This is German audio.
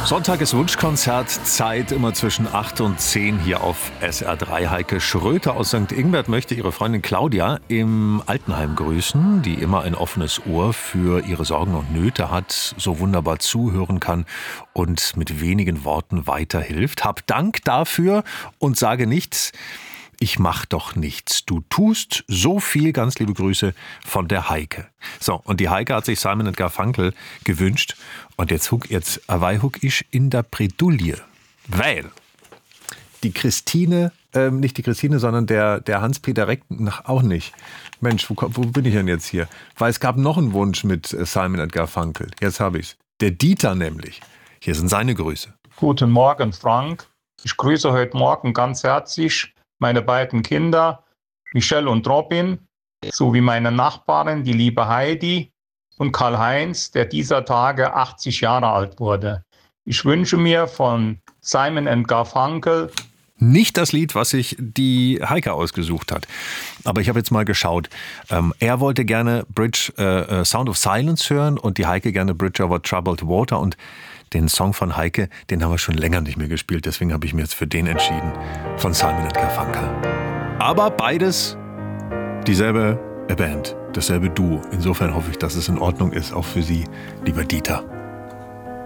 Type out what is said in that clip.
Sonntag ist Wunschkonzert, Zeit immer zwischen 8 und 10 hier auf SR3. Heike Schröter aus St. Ingbert möchte ihre Freundin Claudia im Altenheim grüßen, die immer ein offenes Ohr für ihre Sorgen und Nöte hat, so wunderbar zuhören kann und mit wenigen Worten weiterhilft. Hab Dank dafür und sage nichts. Ich mach doch nichts. Du tust so viel. Ganz liebe Grüße von der Heike. So, und die Heike hat sich Simon & Garfunkel gewünscht. Und jetzt huck ich in der Bredouille. Weil die Christine, nicht die Christine, sondern der Hans-Peter Reck, auch nicht. Mensch, wo bin ich denn jetzt hier? Weil es gab noch einen Wunsch mit Simon & Garfunkel. Jetzt habe ich's. Der Dieter nämlich. Hier sind seine Grüße. Guten Morgen, Frank. Ich grüße heute Morgen ganz herzlich meine beiden Kinder, Michelle und Robin, sowie meine Nachbarin, die liebe Heidi, und Karl-Heinz, der dieser Tage 80 Jahre alt wurde. Ich wünsche mir von Simon & Garfunkel nicht das Lied, was sich die Heike ausgesucht hat. Aber ich habe jetzt mal geschaut. Er wollte gerne Sound of Silence hören und die Heike gerne Bridge over Troubled Water. Und den Song von Heike, den haben wir schon länger nicht mehr gespielt. Deswegen habe ich mir jetzt für den entschieden, von Simon & Garfunkel. Aber beides dieselbe Band, dasselbe Duo. Insofern hoffe ich, dass es in Ordnung ist, auch für Sie, lieber Dieter.